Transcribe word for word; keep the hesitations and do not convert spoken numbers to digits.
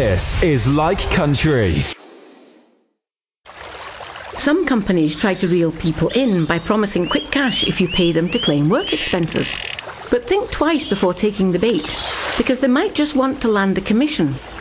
This is Like Country. Some companies try to reel people in by promising quick cash if you pay them to claim work expenses. But think twice before taking the bait, because they might just want to land a commission,